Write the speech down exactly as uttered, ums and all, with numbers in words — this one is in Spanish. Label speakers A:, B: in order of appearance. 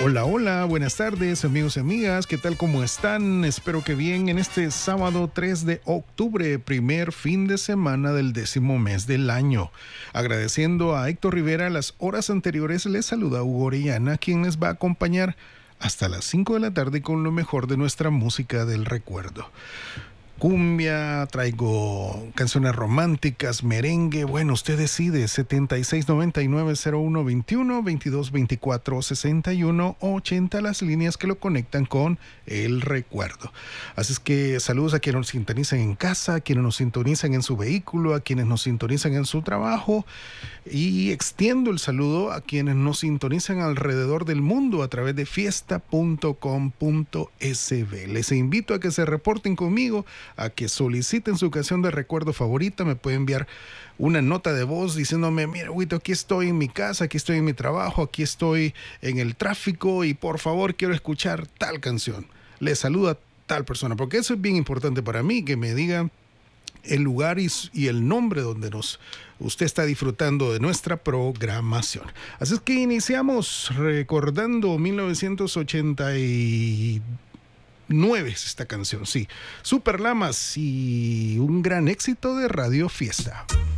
A: Hola, hola, buenas tardes amigos y amigas, ¿qué tal? ¿Cómo están? Espero que bien en este sábado tres de octubre, primer fin de semana del décimo mes del año. Agradeciendo a Héctor Rivera las horas anteriores, les saluda Hugo Orellana, quien les va a acompañar hasta las cinco de la tarde con lo mejor de nuestra música del recuerdo. Cumbia, traigo canciones románticas, merengue, bueno, usted decide, setenta y seis noventa y nueve cero uno veintiuno, veintidós veinticuatro sesenta y uno ochenta, las líneas que lo conectan con el recuerdo. Así es que saludos a quienes nos sintonizan en casa, a quienes nos sintonizan en su vehículo, a quienes nos sintonizan en su trabajo, y extiendo el saludo a quienes nos sintonizan alrededor del mundo a través de fiesta punto com punto es be. Les invito a que se reporten conmigo, a que soliciten su canción de recuerdo favorita. Me pueden enviar una nota de voz diciéndome: mira, Huito, aquí estoy en mi casa, aquí estoy en mi trabajo, aquí estoy en el tráfico y por favor quiero escuchar tal canción. Les saluda tal persona, porque eso es bien importante para mí, que me digan el lugar y, y el nombre donde nos usted está disfrutando de nuestra programación. Así es que iniciamos recordando mil novecientos ochenta y nueve es esta canción, sí. Super Lamas y un gran éxito de Radio Fiesta.